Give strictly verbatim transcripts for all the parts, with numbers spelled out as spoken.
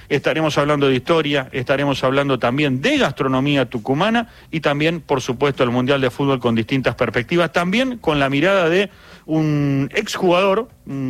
estaremos hablando de historia, estaremos hablando también de gastronomía tucumana y también, por supuesto, el Mundial de Fútbol con distintas perspectivas, también con la mirada de un exjugador,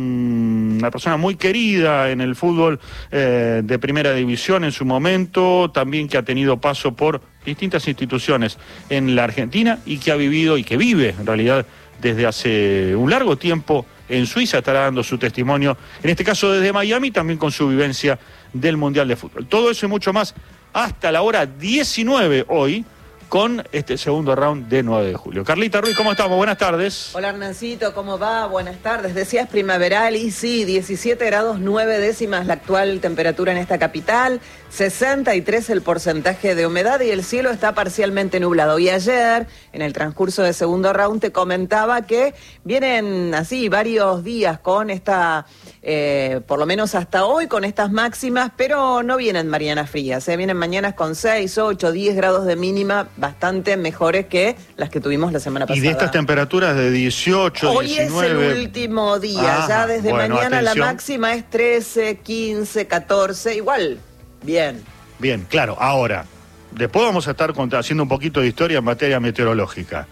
una persona muy querida en el fútbol eh, de primera división en su momento, también que ha tenido paso por distintas instituciones en la Argentina y que ha vivido y que vive en realidad desde hace un largo tiempo en Suiza. Estará dando su testimonio, en este caso desde Miami, también con su vivencia del Mundial de Fútbol. Todo eso y mucho más hasta la hora diecinueve hoy, con este segundo round de nueve de julio. Carlita Ruiz, ¿cómo estamos? Buenas tardes. Hola Hernancito, ¿cómo va? Buenas tardes. Decías primaveral y sí, diecisiete grados nueve décimas la actual temperatura en esta capital, sesenta y tres el porcentaje de humedad y el cielo está parcialmente nublado. Y ayer, en el transcurso de segundo round, te comentaba que vienen así varios días con esta, eh, por lo menos hasta hoy, con estas máximas, pero no vienen mañanas frías, ¿eh? Vienen mañanas con seis, ocho, diez grados de mínima, bastante mejores que las que tuvimos la semana pasada. Y de estas temperaturas de dieciocho, hoy diecinueve... Hoy es el último día, ah, ya desde bueno, mañana atención. La máxima es trece, quince, catorce, igual, bien. Bien, claro, ahora, después vamos a estar haciendo un poquito de historia en materia meteorológica.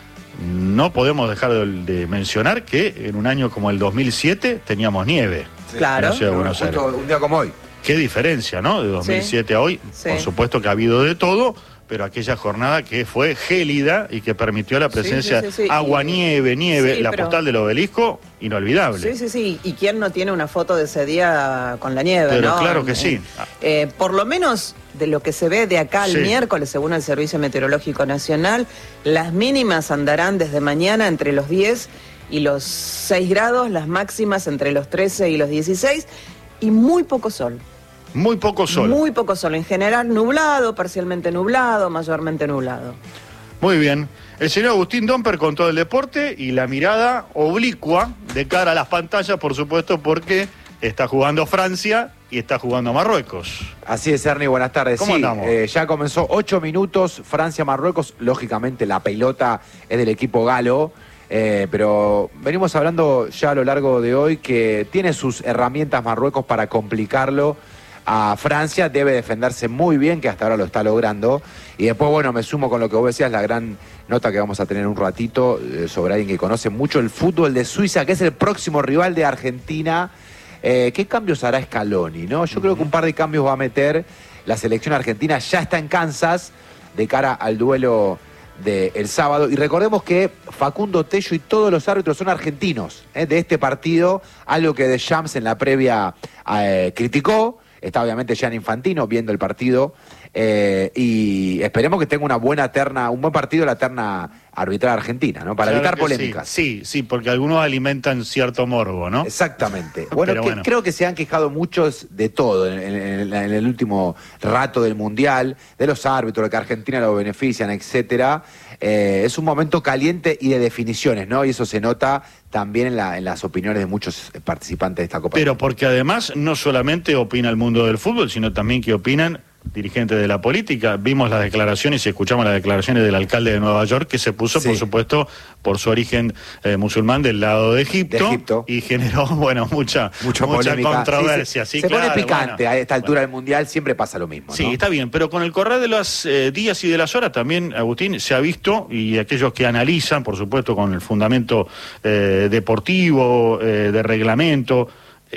No podemos dejar de, de mencionar que en un año como el dos mil siete teníamos nieve. Sí. Claro. En la Buenos Aires. Un día como hoy. Qué diferencia, ¿no? De dos mil siete sí. a hoy. Sí. Por supuesto que ha habido de todo, pero aquella jornada que fue gélida y que permitió la presencia de sí, sí, sí, sí. agua, nieve, nieve, sí, la pero... postal del obelisco, inolvidable. Sí, sí, sí. ¿Y quién no tiene una foto de ese día con la nieve, pero no? Claro que eh, sí. Eh, por lo menos de lo que se ve de acá al sí. miércoles, según el Servicio Meteorológico Nacional, las mínimas andarán desde mañana entre los diez y los seis grados, las máximas entre los trece y los dieciséis, y muy poco sol. Muy poco sol. Muy poco sol. En general nublado, parcialmente nublado, mayormente nublado. Muy bien. El señor Agustín Domper con todo el deporte y la mirada oblicua de cara a las pantallas, por supuesto, porque está jugando Francia y está jugando Marruecos. Así es, Ernie, buenas tardes. ¿Cómo sí, andamos? Eh, ya comenzó ocho minutos, Francia-Marruecos. Lógicamente la pelota es del equipo galo. Eh, pero venimos hablando ya a lo largo de hoy que tiene sus herramientas Marruecos para complicarlo a Francia, debe defenderse muy bien, que hasta ahora lo está logrando. Y después, bueno, me sumo con lo que vos decías, la gran nota que vamos a tener un ratito eh, sobre alguien que conoce mucho el fútbol de Suiza, que es el próximo rival de Argentina. Eh, ¿Qué cambios hará Scaloni, no? Yo uh-huh. creo que un par de cambios va a meter. La selección argentina ya está en Kansas de cara al duelo del sábado. Y recordemos que Facundo Tello y todos los árbitros son argentinos eh, de este partido, algo que Deschamps en la previa eh, criticó. Está obviamente Gianni Infantino viendo el partido eh, y esperemos que tenga una buena terna, un buen partido la terna arbitral argentina, ¿no? Para claro evitar polémicas. Sí. sí, sí, porque algunos alimentan cierto morbo, ¿no? Exactamente. Bueno, que, bueno, creo que se han quejado muchos de todo en, en, en el último rato del Mundial, de los árbitros, de que a Argentina lo benefician, etcétera. Eh, es un momento caliente y de definiciones, ¿no? Y eso se nota también en, la, en las opiniones de muchos participantes de esta Copa. Pero porque además no solamente opina el mundo del fútbol, sino también que opinan dirigentes de la política. Vimos las declaraciones y escuchamos las declaraciones del alcalde de Nueva York, que se puso, sí. por supuesto, por su origen eh, musulmán del lado de Egipto, de Egipto, y generó, bueno, mucha, Mucho mucha polémica. controversia. Sí, sí. Sí, se claro, pone picante, bueno, a esta altura bueno. del Mundial siempre pasa lo mismo, ¿no? Sí, está bien, pero con el correr de los eh, días y de las horas también, Agustín, se ha visto, y aquellos que analizan, por supuesto, con el fundamento eh, deportivo, eh, de reglamento,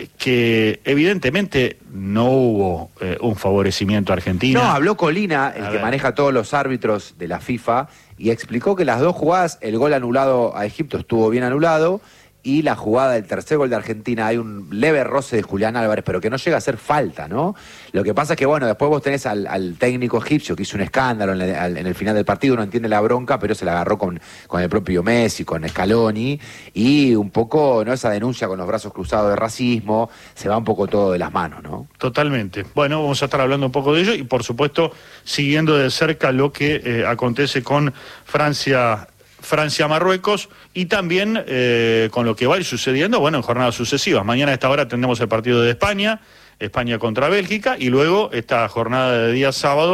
que evidentemente no hubo eh, un favorecimiento argentino. No, habló Colina, el a que ver. maneja todos los árbitros de la FIFA, y explicó que las dos jugadas, el gol anulado a Egipto estuvo bien anulado, y la jugada del tercer gol de Argentina hay un leve roce de Julián Álvarez, pero que no llega a ser falta, ¿no? Lo que pasa es que, bueno, después vos tenés al, al técnico egipcio que hizo un escándalo en, la, en el final del partido, uno entiende la bronca, pero se la agarró con, con el propio Messi, con Scaloni, y un poco, ¿no? Esa denuncia con los brazos cruzados de racismo, se va un poco todo de las manos, ¿no? Totalmente. Bueno, vamos a estar hablando un poco de ello y, por supuesto, siguiendo de cerca lo que eh, acontece con Francia Francia-Marruecos y también eh, con lo que va a ir sucediendo, bueno, en jornadas sucesivas. Mañana a esta hora tendremos el partido de España, España contra Bélgica, y luego esta jornada de día sábado,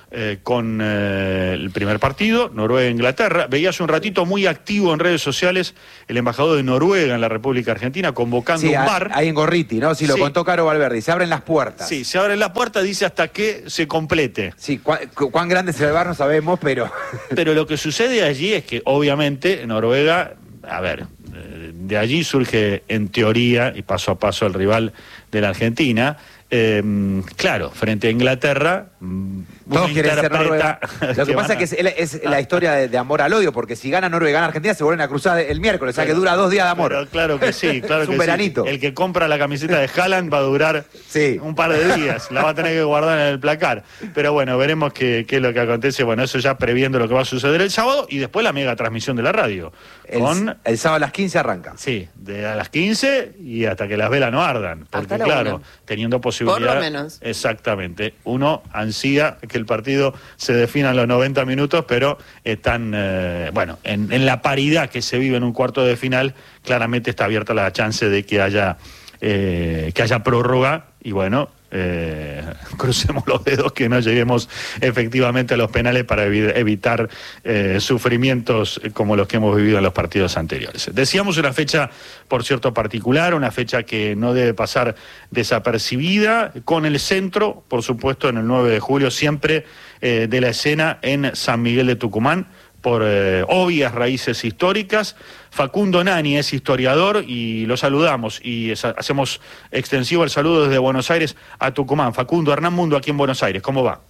eh, con eh, el primer partido, Noruega-Inglaterra. Veía hace un ratito muy activo en redes sociales el embajador de Noruega en la República Argentina convocando sí, un bar. Ahí en Gorriti, ¿no? Sí, lo sí. contó Caro Valverde. Se abren las puertas. Sí, se abren las puertas, dice hasta que se complete. Sí, cu cuán grande es el bar no sabemos, pero... Pero lo que sucede allí es que, obviamente, Noruega, a ver, de allí surge en teoría, y paso a paso el rival de la Argentina. Eh, claro, frente a Inglaterra, todos quieren ser Noruega. Lo que pasa a... es que es, es la historia de, de amor al odio, porque si gana Noruega y gana Argentina se vuelven a cruzar el miércoles, pero, o sea que dura dos días de amor. Pero claro que sí, claro es que un veranito. Sí. El que compra la camiseta de Haaland va a durar sí. un par de días, la va a tener que guardar en el placar. Pero bueno, veremos qué, qué es lo que acontece. Bueno, eso ya previendo lo que va a suceder el sábado y después la mega transmisión de la radio. El, con... el sábado a las quince arranca. Sí, de a las quince y hasta que las velas no ardan. Porque claro, una. teniendo posibilidad. Por lo menos. Exactamente. Uno ansía que el partido se defina en los noventa minutos, pero están, eh, bueno, en, en la paridad que se vive en un cuarto de final, claramente está abierta la chance de que haya, eh, que haya prórroga y bueno, eh, crucemos los dedos que no lleguemos efectivamente a los penales para evi evitar eh, sufrimientos como los que hemos vivido en los partidos anteriores. Decíamos una fecha, por cierto, particular, una fecha que no debe pasar desapercibida, con el centro, por supuesto, en el nueve de julio, siempre eh, de la escena en San Miguel de Tucumán, por eh, obvias raíces históricas. Facundo Nani es historiador y lo saludamos y es, hacemos extensivo el saludo desde Buenos Aires a Tucumán. Facundo, Hernán Mundo aquí en Buenos Aires, ¿cómo va?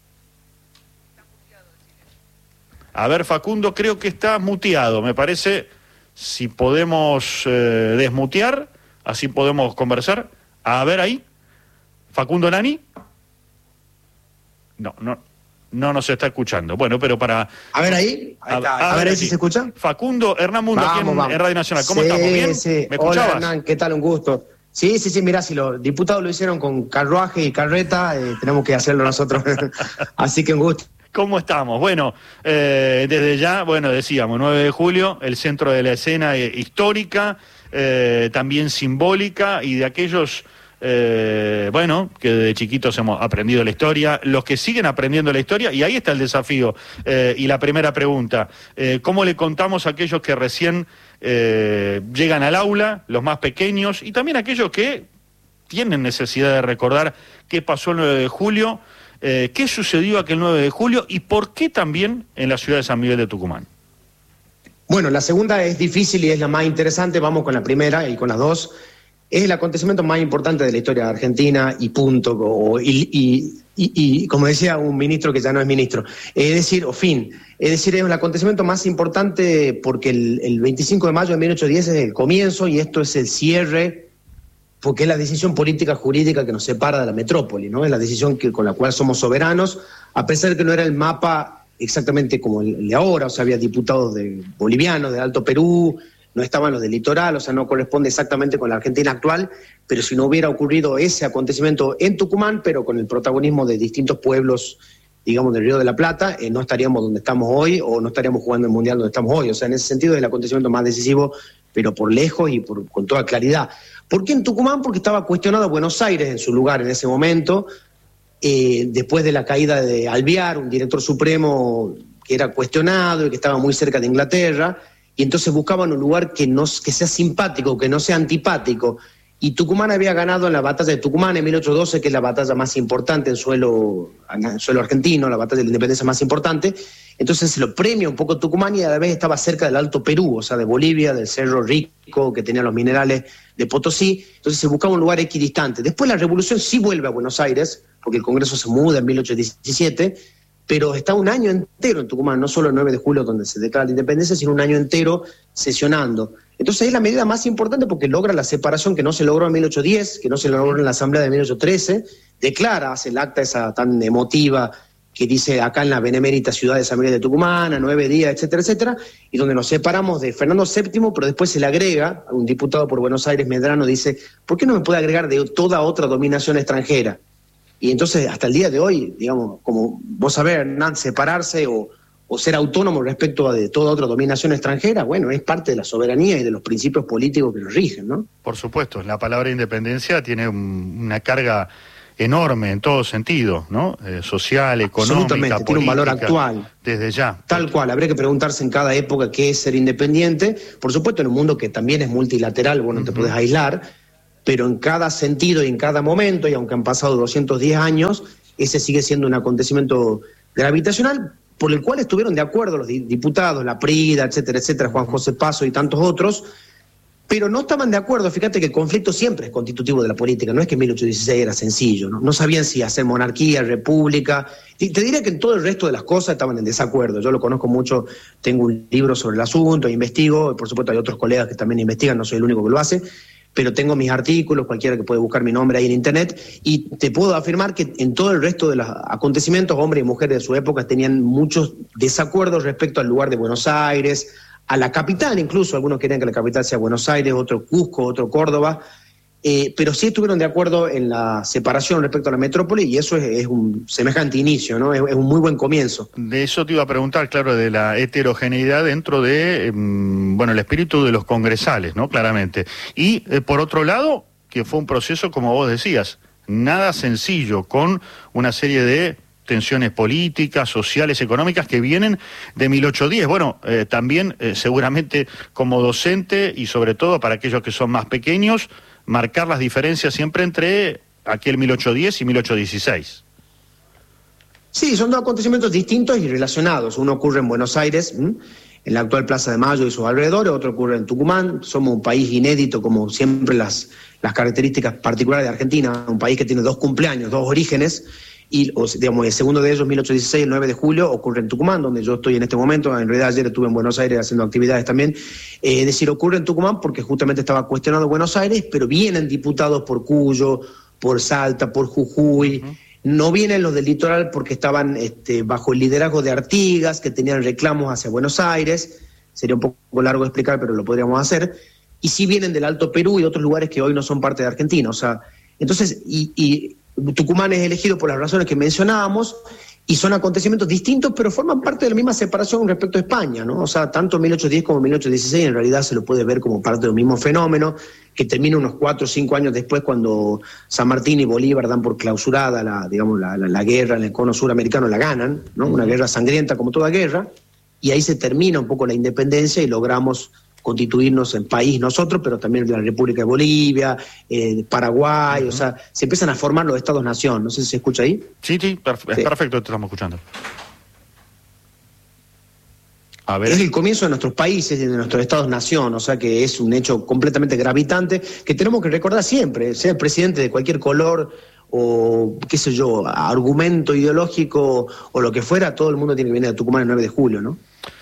A ver, Facundo, creo que está muteado, me parece, si podemos eh, desmutear, así podemos conversar. A ver ahí, Facundo Nani. No, no. No nos está escuchando. Bueno, pero para... A ver ahí. A, ahí está. a, a ver, ver si se escucha. Facundo, Hernán Mundo, vamos, aquí en, vamos. en Radio Nacional. ¿Cómo sí, estamos? ¿Bien? Sí. ¿Me escuchabas? Hola, Hernán, ¿qué tal? Un gusto. Sí, sí, sí, mirá, si los diputados lo hicieron con carruaje y carreta, eh, tenemos que hacerlo nosotros. Así que un gusto. ¿Cómo estamos? Bueno, eh, desde ya, bueno, decíamos, nueve de julio, el centro de la escena eh, histórica, eh, también simbólica, y de aquellos... Eh, bueno, que de chiquitos hemos aprendido la historia, los que siguen aprendiendo la historia, y ahí está el desafío. Eh, y la primera pregunta, eh, ¿cómo le contamos a aquellos que recién eh, llegan al aula, los más pequeños, y también aquellos que tienen necesidad de recordar qué pasó el nueve de julio, eh, qué sucedió aquel nueve de julio y por qué también en la ciudad de San Miguel de Tucumán? Bueno, la segunda es difícil y es la más interesante, vamos con la primera y con las dos. Es el acontecimiento más importante de la historia de Argentina y punto, o, y, y, y, y como decía un ministro que ya no es ministro, es decir, o fin, es decir, es el acontecimiento más importante porque el, el veinticinco de mayo de mil ochocientos diez es el comienzo y esto es el cierre, porque es la decisión política jurídica que nos separa de la metrópoli, ¿no? Es la decisión que, con la cual somos soberanos, a pesar de que no era el mapa exactamente como el de ahora, o sea, había diputados de bolivianos, del Alto Perú, no estaban los del litoral, o sea, no corresponde exactamente con la Argentina actual, pero si no hubiera ocurrido ese acontecimiento en Tucumán, pero con el protagonismo de distintos pueblos, digamos, del Río de la Plata, eh, no estaríamos donde estamos hoy o no estaríamos jugando el Mundial donde estamos hoy. O sea, en ese sentido es el acontecimiento más decisivo, pero por lejos y por, con toda claridad. ¿Por qué en Tucumán? Porque estaba cuestionado Buenos Aires en su lugar en ese momento, eh, después de la caída de Alvear, un director supremo que era cuestionado y que estaba muy cerca de Inglaterra, y entonces buscaban un lugar que, no, que sea simpático, que no sea antipático. Y Tucumán había ganado en la batalla de Tucumán en mil ochocientos doce, que es la batalla más importante en suelo, en suelo argentino, la batalla de la independencia más importante. Entonces se lo premia un poco Tucumán y a la vez estaba cerca del Alto Perú, o sea, de Bolivia, del Cerro Rico, que tenía los minerales de Potosí. Entonces se buscaba un lugar equidistante. Después la revolución sí vuelve a Buenos Aires, porque el Congreso se muda en mil ochocientos diecisiete, pero está un año entero en Tucumán, no solo el nueve de julio donde se declara la independencia, sino un año entero sesionando. Entonces es la medida más importante porque logra la separación que no se logró en mil ochocientos diez, que no se logró en la Asamblea de mil ochocientos trece, declara, hace el acta esa tan emotiva que dice acá en la benemérita ciudad de San Miguel de Tucumán, a nueve días, etcétera, etcétera, y donde nos separamos de Fernando séptimo, pero después se le agrega, un diputado por Buenos Aires, Medrano, dice, ¿por qué no me puede agregar de toda otra dominación extranjera? Y entonces, hasta el día de hoy, digamos, como vos sabés, Hernán, separarse o, o ser autónomo respecto a de toda otra dominación extranjera, bueno, es parte de la soberanía y de los principios políticos que nos rigen, ¿no? Por supuesto, la palabra independencia tiene un, una carga enorme en todo sentido, ¿no? Eh, social, económica, política. Tiene un valor actual. Desde ya. Tal cual, habría que preguntarse en cada época qué es ser independiente. Por supuesto, en un mundo que también es multilateral, vos no uh-huh. te podés aislar, pero en cada sentido y en cada momento, y aunque han pasado doscientos diez años, ese sigue siendo un acontecimiento gravitacional por el cual estuvieron de acuerdo los diputados, la Prida, etcétera, etcétera, Juan José Paso y tantos otros, pero no estaban de acuerdo. Fíjate que el conflicto siempre es constitutivo de la política, no es que en mil ochocientos dieciséis era sencillo, ¿no? No sabían si hacer monarquía, república, y te diría que en todo el resto de las cosas estaban en desacuerdo. Yo lo conozco mucho, tengo un libro sobre el asunto, investigo, por supuesto hay otros colegas que también investigan, no soy el único que lo hace, pero tengo mis artículos, cualquiera que puede buscar mi nombre ahí en internet, y te puedo afirmar que en todo el resto de los acontecimientos, hombres y mujeres de su época tenían muchos desacuerdos respecto al lugar de Buenos Aires, a la capital incluso, algunos querían que la capital sea Buenos Aires, otro Cusco, otro Córdoba, eh, pero sí estuvieron de acuerdo en la separación respecto a la metrópoli, y eso es, es un semejante inicio, ¿no? Es, es un muy buen comienzo. De eso te iba a preguntar, claro, de la heterogeneidad dentro de, eh, bueno, el espíritu de los congresales, ¿no? Claramente. Y, eh, por otro lado, que fue un proceso, como vos decías, nada sencillo, con una serie de tensiones políticas, sociales, económicas que vienen de mil ochocientos diez. Bueno, eh, también eh, seguramente como docente y sobre todo para aquellos que son más pequeños, marcar las diferencias siempre entre aquel mil ochocientos diez y mil ochocientos dieciséis. Sí, son dos acontecimientos distintos y relacionados. Uno ocurre en Buenos Aires, ¿m? en la actual Plaza de Mayo y sus alrededores, otro ocurre en Tucumán. Somos un país inédito, como siempre las, las características particulares de Argentina, un país que tiene dos cumpleaños, dos orígenes, y o, digamos, el segundo de ellos, mil ochocientos dieciséis, el nueve de julio, ocurre en Tucumán, donde yo estoy en este momento. En realidad ayer estuve en Buenos Aires haciendo actividades también. Eh, es decir, ocurre en Tucumán porque justamente estaba cuestionado Buenos Aires, pero vienen diputados por Cuyo, por Salta, por Jujuy. Uh-huh. No vienen los del litoral porque estaban este, bajo el liderazgo de Artigas, que tenían reclamos hacia Buenos Aires. Sería un poco largo de explicar, pero lo podríamos hacer. Y sí vienen del Alto Perú y de otros lugares que hoy no son parte de Argentina. O sea, entonces, y, y Tucumán es elegido por las razones que mencionábamos, y son acontecimientos distintos, pero forman parte de la misma separación respecto a España, ¿no? O sea, tanto mil ochocientos diez como mil ochocientos dieciséis en realidad se lo puede ver como parte del mismo fenómeno, que termina unos cuatro o cinco años después, cuando San Martín y Bolívar dan por clausurada la, digamos, la, la, la guerra en el cono suramericano, la ganan, ¿no? Una guerra sangrienta como toda guerra, y ahí se termina un poco la independencia y logramos constituirnos en país nosotros, pero también de la República de Bolivia, eh, Paraguay, uh-huh. O sea, se empiezan a formar los estados-nación. No sé si se escucha ahí. Sí, sí, perf- sí. Es perfecto, te estamos escuchando. A ver. Es el comienzo de nuestros países, de nuestros estados-nación, o sea que es un hecho completamente gravitante que tenemos que recordar siempre, sea el presidente de cualquier color o, qué sé yo, argumento ideológico o lo que fuera, todo el mundo tiene que venir a Tucumán el nueve de julio, ¿no?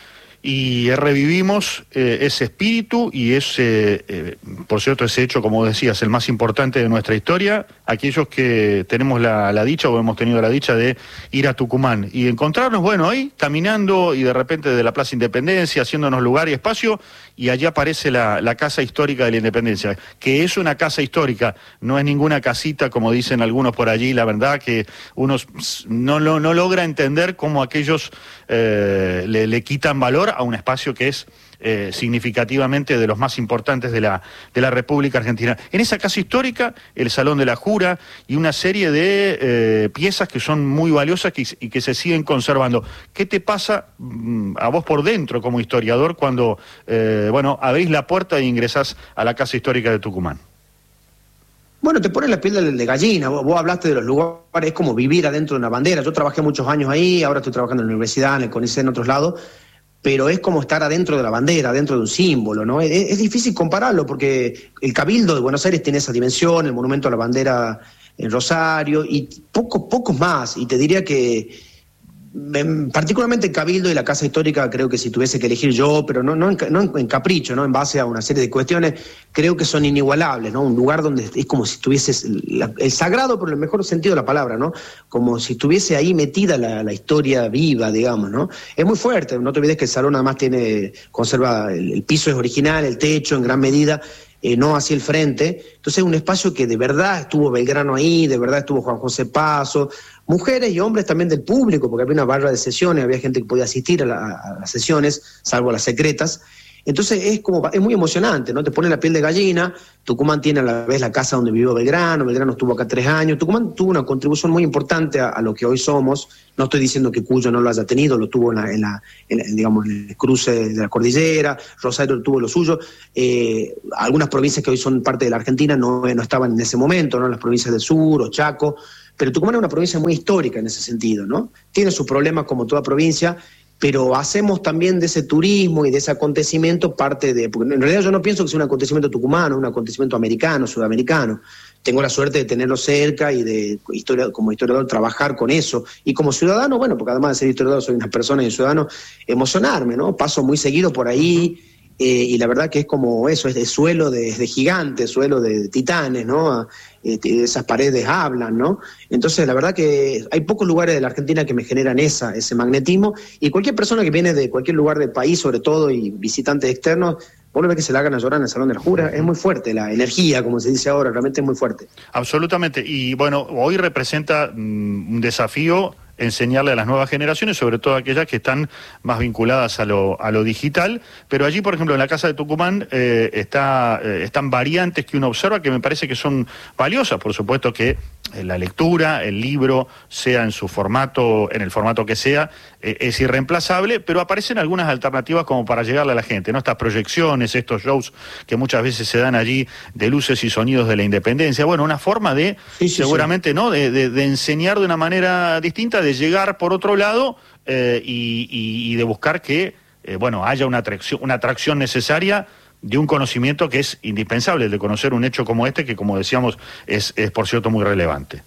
Y revivimos eh, ese espíritu y ese, eh, por cierto, ese hecho, como decías, el más importante de nuestra historia, aquellos que tenemos la, la dicha o hemos tenido la dicha de ir a Tucumán y encontrarnos, bueno, ahí caminando y de repente de la Plaza Independencia, haciéndonos lugar y espacio, y allá aparece la, la Casa Histórica de la Independencia, que es una casa histórica, no es ninguna casita como dicen algunos por allí. La verdad que uno no, no, no logra entender cómo aquellos eh, le, le quitan valor a un espacio que es eh, significativamente de los más importantes de la, de la República Argentina. En esa casa histórica, el Salón de la Jura y una serie de eh, piezas que son muy valiosas que, y que se siguen conservando. ¿Qué te pasa mm, a vos por dentro como historiador cuando eh, bueno, abrís la puerta e ingresás a la Casa Histórica de Tucumán? Bueno, te pone la piel de gallina. Vos, vos hablaste de los lugares, es como vivir adentro de una bandera. Yo trabajé muchos años ahí, ahora estoy trabajando en la universidad, en el CONICET, en otros lados, pero es como estar adentro de la bandera, adentro de un símbolo, ¿no? Es, es difícil compararlo porque el Cabildo de Buenos Aires tiene esa dimensión, el monumento a la bandera en Rosario y pocos, pocos más. Y te diría que particularmente el Cabildo y la Casa Histórica, creo que si tuviese que elegir yo, pero no, no, en, no en capricho, no en base a una serie de cuestiones, creo que son inigualables, ¿no? Un lugar donde es como si tuvieses el, el sagrado, por el mejor sentido de la palabra, ¿no? Como si estuviese ahí metida la, la historia viva, digamos, ¿no? Es muy fuerte, no te olvides que el salón además tiene, conserva, el, el piso es original, el techo en gran medida, Eh, no hacia el frente. Entonces es un espacio que de verdad estuvo Belgrano ahí, de verdad estuvo Juan José Paso, mujeres y hombres también del público, porque había una barra de sesiones, había gente que podía asistir a, la, a las sesiones, salvo a las secretas. Entonces es como es muy emocionante, ¿no? Te pone la piel de gallina. Tucumán tiene a la vez la casa donde vivió Belgrano, Belgrano estuvo acá tres años. Tucumán tuvo una contribución muy importante a, a lo que hoy somos. No estoy diciendo que Cuyo no lo haya tenido, lo tuvo en, la, en, la, en, la, digamos, en el cruce de la cordillera, Rosario tuvo lo suyo. Eh, algunas provincias que hoy son parte de la Argentina no, no estaban en ese momento, ¿no? Las provincias del sur o Chaco. Pero Tucumán es una provincia muy histórica en ese sentido, ¿no? Tiene sus problemas como toda provincia, pero hacemos también de ese turismo y de ese acontecimiento parte de... Porque en realidad yo no pienso que sea un acontecimiento tucumano, un acontecimiento americano, sudamericano. Tengo la suerte de tenerlo cerca y de, historia, como historiador, trabajar con eso. Y como ciudadano, bueno, porque además de ser historiador soy una persona y un ciudadano, emocionarme, ¿no? Paso muy seguido por ahí eh, y la verdad que es como eso, es de suelo de, de gigantes, suelo de titanes, ¿no? Este, esas paredes hablan, ¿no? Entonces, la verdad que hay pocos lugares de la Argentina que me generan esa, ese magnetismo, y cualquier persona que viene de cualquier lugar del país, sobre todo, y visitantes externos, vos lo ves que se la hagan a llorar en el Salón de la Jura. Es muy fuerte la energía, como se dice ahora, realmente es muy fuerte. Absolutamente, y bueno, hoy representa mm, un desafío enseñarle a las nuevas generaciones, sobre todo aquellas que están más vinculadas a lo, a lo digital, pero allí, por ejemplo, en la Casa de Tucumán eh, está, eh, están variantes que uno observa que me parece que son valiosas. Por supuesto que eh, la lectura, el libro, sea en su formato, en el formato que sea, eh, es irreemplazable, pero aparecen algunas alternativas como para llegarle a la gente, ¿no? Estas proyecciones, estos shows que muchas veces se dan allí de luces y sonidos de la independencia. Bueno, una forma de, sí, sí, seguramente, sí. ¿no? De, de, de enseñar de una manera distinta, de llegar por otro lado eh, y, y, y de buscar que eh, bueno, haya una atracción, una atracción necesaria de un conocimiento que es indispensable, el de conocer un hecho como este, que como decíamos es, es por cierto muy relevante.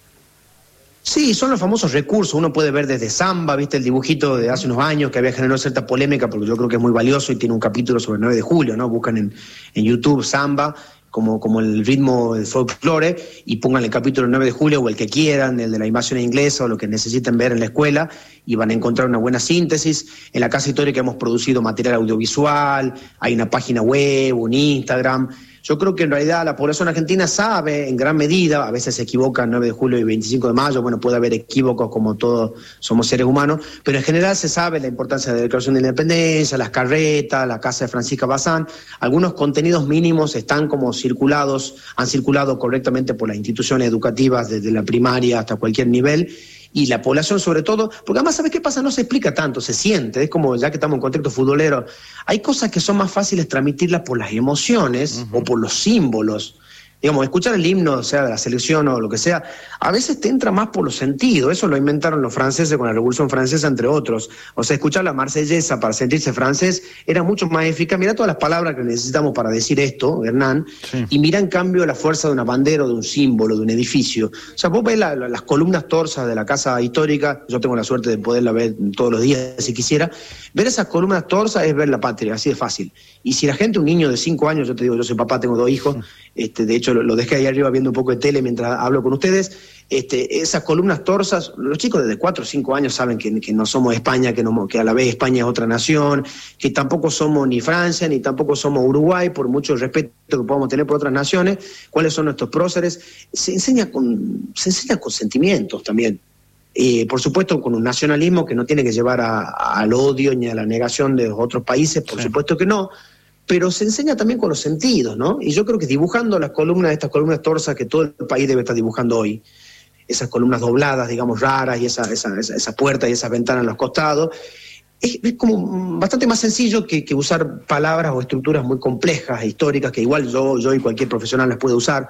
Sí, son los famosos recursos. Uno puede ver desde Samba, viste el dibujito de hace unos años que había generado cierta polémica, porque yo creo que es muy valioso y tiene un capítulo sobre el nueve de julio, ¿no? Buscan en, en YouTube Samba, como, como el ritmo del folclore, y pongan el capítulo nueve de julio o el que quieran, el de la invasión inglesa o lo que necesiten ver en la escuela, y van a encontrar una buena síntesis. En la Casa Histórica hemos producido material audiovisual, hay una página web, un Instagram. Yo creo que en realidad la población argentina sabe en gran medida, a veces se equivocan nueve de julio y veinticinco de mayo, bueno, puede haber equívocos como todos somos seres humanos, pero en general se sabe la importancia de la Declaración de la Independencia, las carretas, la casa de Francisca Bazán. Algunos contenidos mínimos están como circulados, han circulado correctamente por las instituciones educativas desde la primaria hasta cualquier nivel. Y la población sobre todo, porque además, ¿sabes qué pasa? No se explica tanto, se siente, es como ya que estamos en contexto futbolero, hay cosas que son más fáciles transmitirlas por las emociones uh-huh. o por los símbolos. Digamos, escuchar el himno, o sea, de la selección o lo que sea, a veces te entra más por los sentidos. Eso lo inventaron los franceses con la Revolución Francesa, entre otros. O sea, escuchar la marsellesa para sentirse francés era mucho más eficaz. Mirá todas las palabras que necesitamos para decir esto, Hernán, sí. y mira en cambio la fuerza de una bandera, de un símbolo, de un edificio. O sea, vos ves la, la, las columnas torsas de la Casa Histórica, yo tengo la suerte de poderla ver todos los días si quisiera. Ver esas columnas torsas es ver la patria, así de fácil. Y si la gente, un niño de cinco años, yo te digo, yo soy papá, tengo dos hijos, este, de hecho lo, lo dejé ahí arriba viendo un poco de tele mientras hablo con ustedes, este, esas columnas torsas, los chicos desde cuatro o cinco años saben que, que no somos España, que, no, que a la vez España es otra nación, que tampoco somos ni Francia, ni tampoco somos Uruguay, por mucho respeto que podamos tener por otras naciones, cuáles son nuestros próceres. Se enseña con, se enseña con sentimientos también. Eh, por supuesto con un nacionalismo que no tiene que llevar a, a, al odio ni a la negación de otros países, por sí. supuesto que no, pero se enseña también con los sentidos, ¿no? Y yo creo que dibujando las columnas, estas columnas torsas que todo el país debe estar dibujando hoy, esas columnas dobladas, digamos, raras, y esa, esa, esa, esa puerta y esas ventanas en los costados, es, es como bastante más sencillo que, que usar palabras o estructuras muy complejas, históricas, que igual yo, yo y cualquier profesional las puede usar.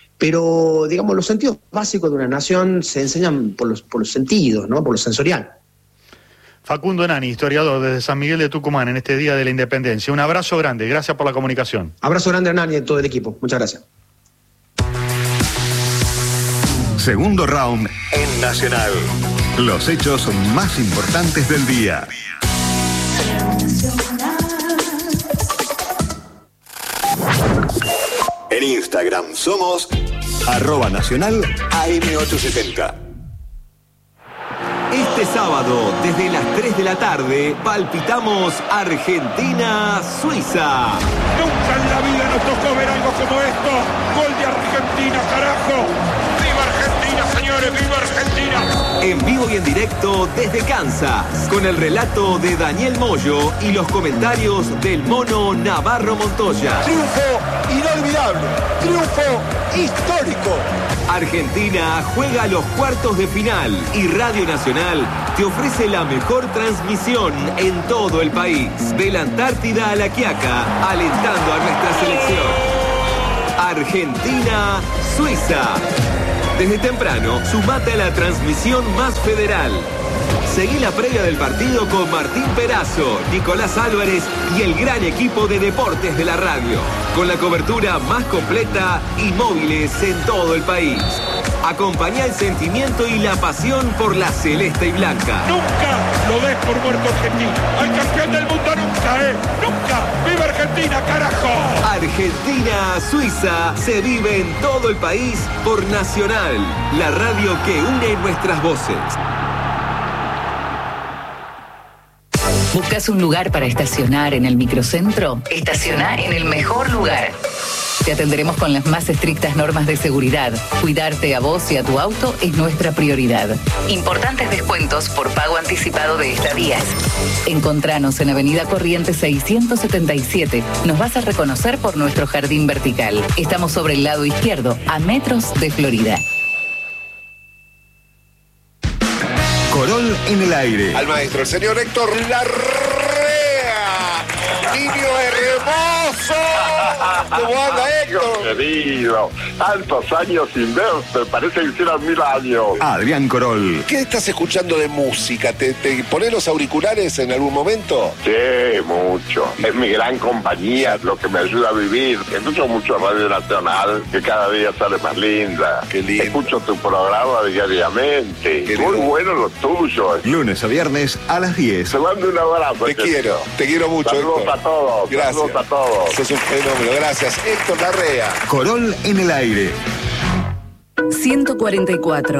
Pero, digamos, los sentidos básicos de una nación se enseñan por los, por los sentidos, ¿no? Por lo sensorial. Facundo Nani, historiador desde San Miguel de Tucumán en este Día de la Independencia. Un abrazo grande, gracias por la comunicación. Abrazo grande a Nani y a todo el equipo. Muchas gracias. Segundo round en Nacional. Los hechos más importantes del día. En Instagram somos arroba nacional A M ochocientos setenta. Este sábado, desde las tres de la tarde, palpitamos Argentina-Suiza. Nunca en la vida nos tocó ver algo como esto. Gol de Argentina, carajo. ¡Viva Argentina, señores! ¡Viva Argentina! En vivo y en directo desde Kansas, con el relato de Daniel Moyo y los comentarios del Mono Navarro Montoya. Triunfo inolvidable, triunfo histórico. Argentina juega a los cuartos de final y Radio Nacional te ofrece la mejor transmisión en todo el país. De la Antártida a La Quiaca, alentando a nuestra selección. Argentina, Suiza. Desde temprano, sumate a la transmisión más federal. Seguí la previa del partido con Martín Perazo, Nicolás Álvarez y el gran equipo de deportes de la radio. Con la cobertura más completa y móviles en todo el país. Acompañá el sentimiento y la pasión por la celeste y blanca. Nunca lo des por muerto Argentina. Al campeón del mundo nunca, ¿eh? Nunca. ¡Viva Argentina, carajo! Argentina, Suiza, se vive en todo el país por Nacional, la radio que une nuestras voces. ¿Buscas un lugar para estacionar en el microcentro? Estaciona en el mejor lugar. Te atenderemos con las más estrictas normas de seguridad. Cuidarte a vos y a tu auto es nuestra prioridad. Importantes descuentos por pago anticipado de estadías. Encontranos en Avenida Corrientes seiscientos setenta y siete. Nos vas a reconocer por nuestro jardín vertical. Estamos sobre el lado izquierdo, a metros de Florida. Corol en el aire. Al maestro, el señor Héctor Larrea. Niño hermoso. ¿Cómo anda, Héctor? Querido, tantos años sin verte, parece que hicieran mil años. Adrián Corol. ¿Qué estás escuchando de música? ¿Te, te pones los auriculares en algún momento? Sí, mucho. Es mi gran compañía, lo que me ayuda a vivir. Escucho mucho Radio Nacional, que cada día sale más linda. Qué lindo. Escucho tu programa diariamente. Qué Muy lindo. bueno lo tuyo. Lunes a viernes a las diez. Te mando un abrazo. Te quiero, te quiero mucho, Saludos Héctor. a todos. Gracias. Saludos a todos. Sos un fenómeno, gracias. Héctor Larrea. Corol en el aire. ciento cuarenta y cuatro.